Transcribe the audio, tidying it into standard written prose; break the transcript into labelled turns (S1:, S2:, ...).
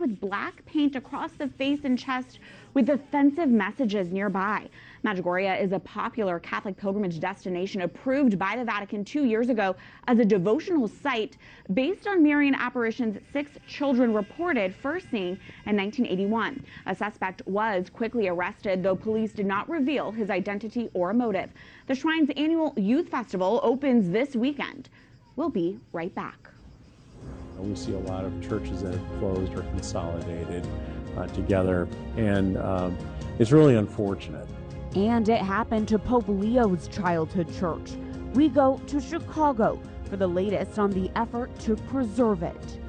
S1: with black paint across the face and chest with offensive messages nearby. Medjugorje is a popular Catholic pilgrimage destination approved by the Vatican 2 years ago as a devotional site based on Marian apparitions 6 children reported first seeing in 1981. A suspect was quickly arrested, though police did not reveal his identity or motive. The Shrine's annual youth festival opens this weekend. We'll be right back.
S2: We see a lot of churches that have closed or consolidated together, and it's really unfortunate.
S3: And it happened to Pope Leo's childhood church. We go to Chicago for the latest on the effort to preserve it.